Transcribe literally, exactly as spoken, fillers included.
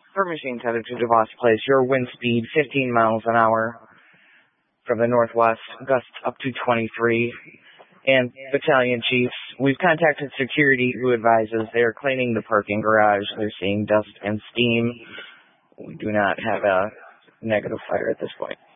For machines headed to DeVos Place, your wind speed fifteen miles an hour from the northwest, gusts up to twenty-three. And battalion chiefs, we've contacted security who advises they are cleaning the parking garage. They're seeing dust and steam. We do not have a negative fire at this point.